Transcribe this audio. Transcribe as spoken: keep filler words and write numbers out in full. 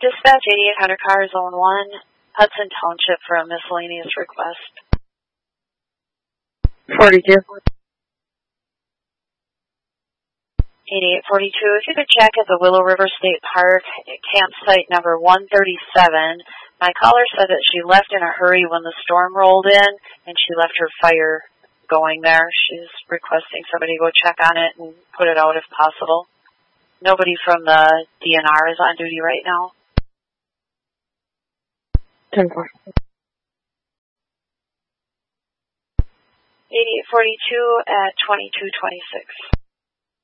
Dispatch eighty-eight hundred car, zone one, Hudson Township for a miscellaneous request. forty-two. eighty-eight forty-two, if you could check at the Willow River State Park, campsite number one thirty-seven. My caller said that she left in a hurry when the storm rolled in, and she left her fire going there. She's requesting somebody go check on it and put it out if possible. Nobody from the D N R is on duty right now. ten four. eighty-eight forty-two at twenty-two twenty-six.